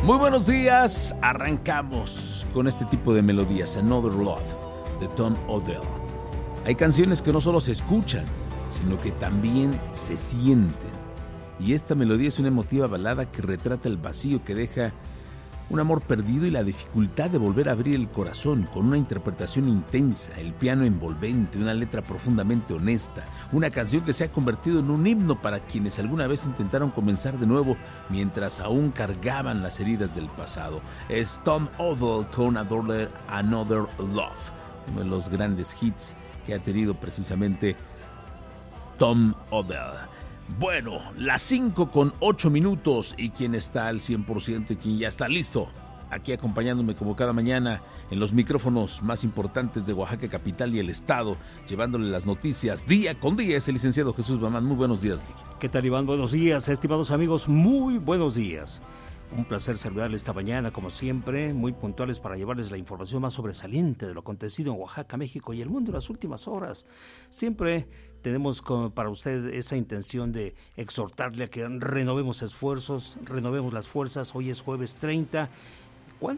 Muy buenos días, arrancamos con este tipo de melodías, Another Love, de Tom Odell. Hay canciones que no solo se escuchan, sino que también se sienten. Y esta melodía es una emotiva balada que retrata el vacío que deja un amor perdido y la dificultad de volver a abrir el corazón, con una interpretación intensa, el piano envolvente, una letra profundamente honesta, una canción que se ha convertido en un himno para quienes alguna vez intentaron comenzar de nuevo mientras aún cargaban las heridas del pasado. Es Tom Odell con Another Love, uno de los grandes hits que ha tenido precisamente Tom Odell. Bueno, las 5:08 y quien está al 100% y quien ya está listo, aquí acompañándome como cada mañana en los micrófonos más importantes de Oaxaca capital y el estado, llevándole las noticias día con día, es el licenciado Jesús Bamán. Muy buenos días, Ricky. ¿Qué tal, Iván? Buenos días, estimados amigos, muy buenos días. Un placer saludarles esta mañana, como siempre, muy puntuales para llevarles la información más sobresaliente de lo acontecido en Oaxaca, México y el mundo en las últimas horas. Siempre tenemos para usted esa intención de exhortarle a que renovemos esfuerzos, renovemos las fuerzas. Hoy es jueves 30